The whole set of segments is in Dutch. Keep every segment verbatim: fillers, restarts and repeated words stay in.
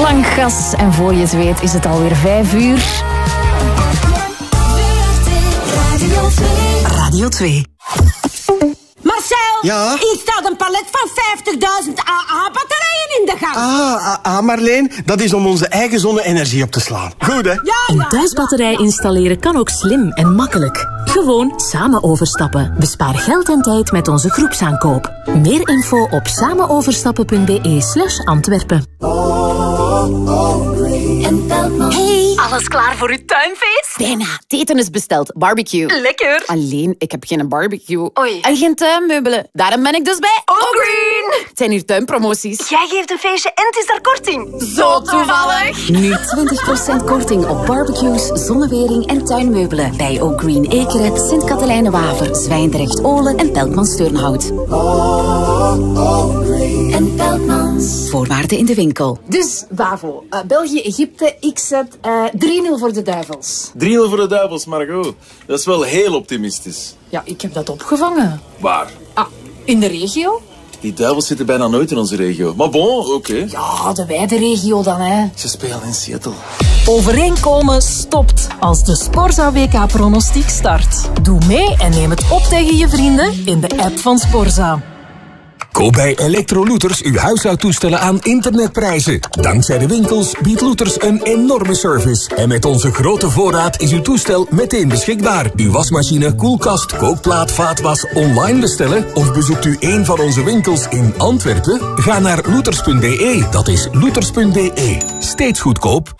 lang gas en voor je het weet is het alweer vijf uur. Radio twee. Marcel, ja? hier staat een palet van vijftigduizend A A-batterijen in de gang. Ah, ah, ah, Marleen, dat is om onze eigen zonne-energie op te slaan. Goed, hè? Ja, ja, Een thuisbatterij installeren kan ook slim en makkelijk. Gewoon samen overstappen. Bespaar geld en tijd met onze groepsaankoop. Meer info op samenoverstappen.be slash Antwerpen. Hey, Alles klaar voor uw tuinfeest? bijna. Het eten is besteld. Barbecue. Lekker. Alleen, ik heb geen barbecue. Oei. En geen tuinmeubelen. Daarom ben ik dus bij Allgreen. Het zijn hier tuinpromoties. Jij geeft een feestje en het is daar korting. Zo toevallig. Nu twintig procent korting op barbecues, zonnewering en tuinmeubelen. Bij Allgreen Ekeren, Sint-Katelijne-Waver, Zwijndrecht-Olen en Peltmans-Turnhout. En Peltmans. Voorwaarden in de winkel. Dus, Bavo, uh, België-Egypte, ik zet uh, drie nul voor de duivels. drie nul voor de duivels, Margot. Dat is wel heel optimistisch. Ja, ik heb dat opgevangen. Waar? Ah, in de regio? Die duivels zitten bijna nooit in onze regio. Maar bon, oké. Okay. Ja, de wijde regio dan, hè. Ze spelen in Seattle. Overeenkomen stopt als de Sporza W K-pronostiek start. Doe mee en neem het op tegen je vrienden in de app van Sporza. Koop bij Electro-Looters uw huishoudtoestellen aan internetprijzen. Dankzij de winkels biedt Looters een enorme service. En met onze grote voorraad is uw toestel meteen beschikbaar. Uw wasmachine, koelkast, kookplaat, vaatwas online bestellen? Of bezoekt u een van onze winkels in Antwerpen? Ga naar looters punt be. Dat is looters punt be. Steeds goedkoop.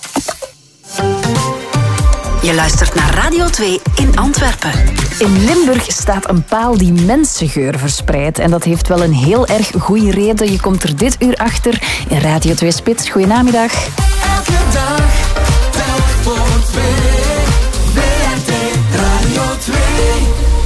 Je luistert naar Radio twee in Antwerpen. In Limburg staat een paal die mensengeur verspreidt. En dat heeft wel een heel erg goede reden. Je komt er dit uur achter in Radio twee Spits. Goedenamiddag. Elke dag, telk voor twee. W R T Radio twee.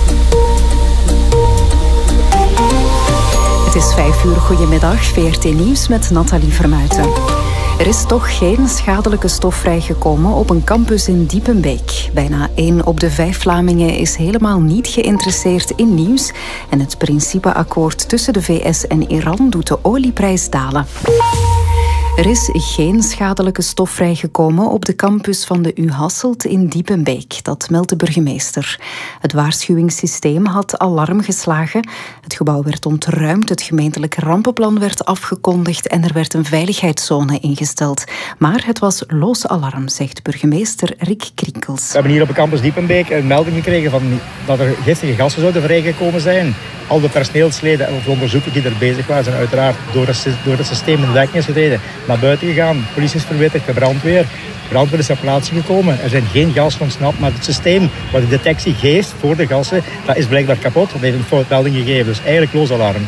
Het is vijf uur. Goedemiddag. V R T Nieuws met Nathalie Vermuiten. Er is toch geen schadelijke stof vrijgekomen op een campus in Diepenbeek. Bijna één op de vijf Vlamingen is helemaal niet geïnteresseerd in nieuws. En het principeakkoord tussen de V S en Iran doet de olieprijs dalen. Er is geen schadelijke stof vrijgekomen op de campus van de U Hasselt in Diepenbeek. Dat meldt de burgemeester. Het waarschuwingssysteem had alarm geslagen. Het gebouw werd ontruimd, het gemeentelijk rampenplan werd afgekondigd en er werd een veiligheidszone ingesteld. Maar het was los alarm, zegt burgemeester Rick Krinkels. We hebben hier op de campus Diepenbeek een melding gekregen van dat er giftige gassen zouden vrijgekomen zijn. Al de personeelsleden of de onderzoekers die er bezig waren zijn uiteraard door het, door het systeem in de werking is getreden naar buiten gegaan. De politie is verwittigd, de brandweer. De brandweer is ter plaatse gekomen. Er zijn geen gassen ontsnapt, maar het systeem wat de detectie geeft voor de gassen, dat is blijkbaar kapot. Dat heeft een foutmelding gegeven, dus eigenlijk los alarm.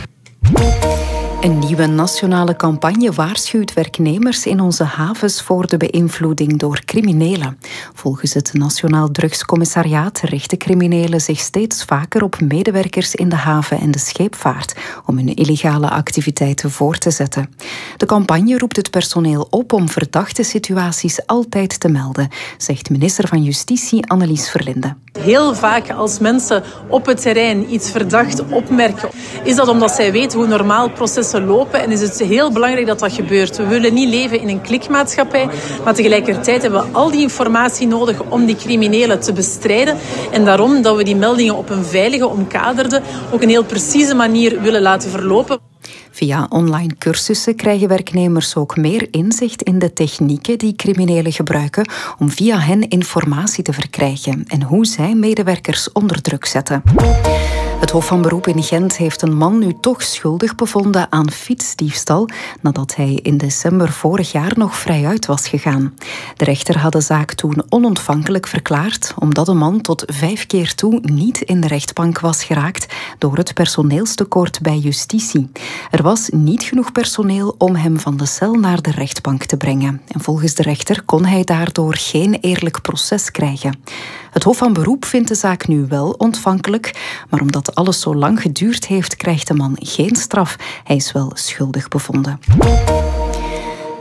Een nieuwe nationale campagne waarschuwt werknemers in onze havens voor de beïnvloeding door criminelen. Volgens het Nationaal Drugscommissariaat richten criminelen zich steeds vaker op medewerkers in de haven en de scheepvaart om hun illegale activiteiten voor te zetten. De campagne roept het personeel op om verdachte situaties altijd te melden, zegt minister van Justitie Annelies Verlinde. Heel vaak als mensen op het terrein iets verdacht opmerken, is dat omdat zij weten hoe normaal processen lopen en is het heel belangrijk dat dat gebeurt. We willen niet leven in een klikmaatschappij, maar tegelijkertijd hebben we al die informatie nodig om die criminelen te bestrijden. En daarom dat we die meldingen op een veilige, omkaderde, ook een heel precieze manier willen laten verlopen. Via online cursussen krijgen werknemers ook meer inzicht in de technieken die criminelen gebruiken om via hen informatie te verkrijgen en hoe zij medewerkers onder druk zetten. Het Hof van Beroep in Gent heeft een man nu toch schuldig bevonden aan fietsdiefstal nadat hij in december vorig jaar nog vrijuit was gegaan. De rechter had de zaak toen onontvankelijk verklaard omdat de man tot vijf keer toe niet in de rechtbank was geraakt door het personeelstekort bij justitie. Er was niet genoeg personeel om hem van de cel naar de rechtbank te brengen. En volgens de rechter kon hij daardoor geen eerlijk proces krijgen. Het Hof van Beroep vindt de zaak nu wel ontvankelijk, maar omdat alles zo lang geduurd heeft, krijgt de man geen straf. Hij is wel schuldig bevonden.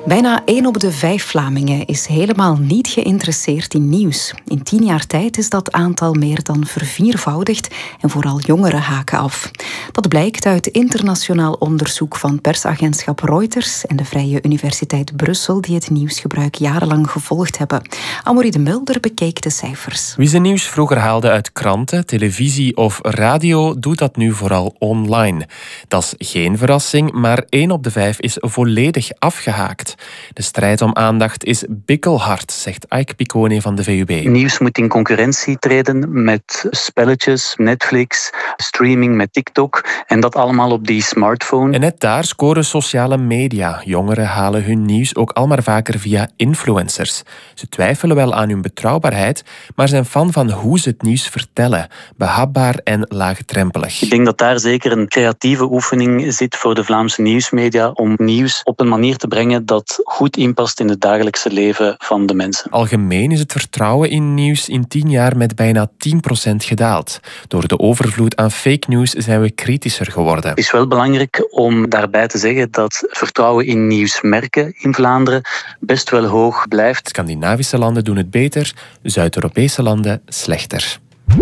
Bijna één op de vijf Vlamingen is helemaal niet geïnteresseerd in nieuws. In tien jaar tijd is dat aantal meer dan verviervoudigd en vooral jongeren haken af. Dat blijkt uit internationaal onderzoek van persagentschap Reuters en de Vrije Universiteit Brussel, die het nieuwsgebruik jarenlang gevolgd hebben. Amaury de Mulder bekeek de cijfers. Wie zijn nieuws vroeger haalde uit kranten, televisie of radio, doet dat nu vooral online. Dat is geen verrassing, maar één op de vijf is volledig afgehaakt. De strijd om aandacht is bikkelhard, zegt Ike Piccone van de V U B. Nieuws moet in concurrentie treden met spelletjes, Netflix, streaming met TikTok en dat allemaal op die smartphone. En net daar scoren sociale media. Jongeren halen hun nieuws ook al maar vaker via influencers. Ze twijfelen wel aan hun betrouwbaarheid, maar zijn fan van hoe ze het nieuws vertellen. Behapbaar en laagdrempelig. Ik denk dat daar zeker een creatieve oefening zit voor de Vlaamse nieuwsmedia om nieuws op een manier te brengen dat goed inpast in het dagelijkse leven van de mensen. Algemeen is het vertrouwen in nieuws in tien jaar met bijna tien procent gedaald. Door de overvloed aan fake news zijn we kritischer geworden. Het is wel belangrijk om daarbij te zeggen dat vertrouwen in nieuwsmerken in Vlaanderen best wel hoog blijft. Scandinavische landen doen het beter, Zuid-Europese landen slechter.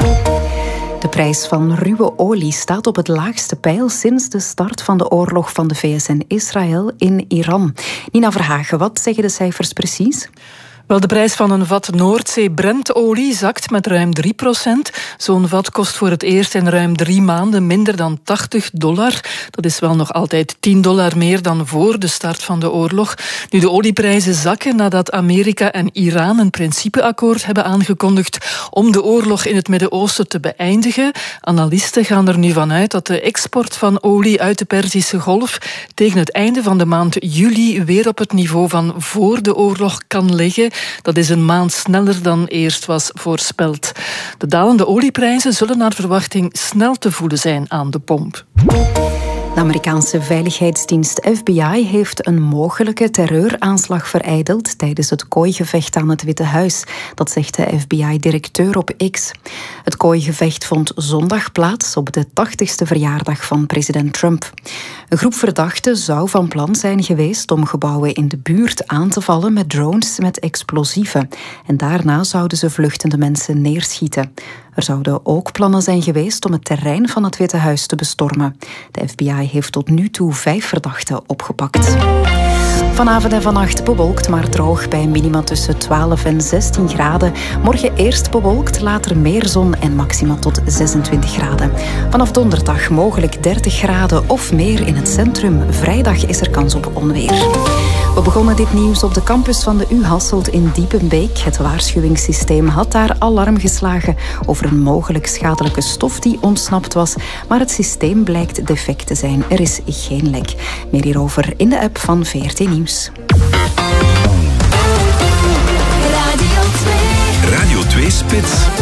De prijs van ruwe olie staat op het laagste peil sinds de start van de oorlog van de V S en Israël in Iran. Nina Verhagen, wat zeggen de cijfers precies? Wel, de prijs van een vat Noordzee-Brentolie zakt met ruim drie procent. Zo'n vat kost voor het eerst in ruim drie maanden minder dan tachtig dollar. Dat is wel nog altijd tien dollar meer dan voor de start van de oorlog. Nu, de olieprijzen zakken nadat Amerika en Iran een principeakkoord hebben aangekondigd om de oorlog in het Midden-Oosten te beëindigen. Analisten gaan er nu vanuit dat de export van olie uit de Perzische Golf tegen het einde van de maand juli weer op het niveau van voor de oorlog kan liggen. Dat is een maand sneller dan eerst was voorspeld. De dalende olieprijzen zullen naar verwachting snel te voelen zijn aan de pomp. De Amerikaanse veiligheidsdienst F B I heeft een mogelijke terreuraanslag verijdeld tijdens het kooigevecht aan het Witte Huis. Dat zegt de F B I-directeur op X. Het kooigevecht vond zondag plaats op de tachtigste verjaardag van president Trump. Een groep verdachten zou van plan zijn geweest om gebouwen in de buurt aan te vallen met drones met explosieven. En daarna zouden ze vluchtende mensen neerschieten. Er zouden ook plannen zijn geweest om het terrein van het Witte Huis te bestormen. De F B I heeft tot nu toe vijf verdachten opgepakt. Vanavond en vannacht bewolkt, maar droog bij minima tussen twaalf en zestien graden. Morgen eerst bewolkt, later meer zon en maxima tot zesentwintig graden. Vanaf donderdag mogelijk dertig graden of meer in het centrum. Vrijdag is er kans op onweer. We begonnen dit nieuws op de campus van de U Hasselt in Diepenbeek. Het waarschuwingssysteem had daar alarm geslagen over een mogelijk schadelijke stof die ontsnapt was. Maar het systeem blijkt defect te zijn. Er is geen lek. Meer hierover in de app van V R T Nieuws. Radio twee. Radio twee Spits.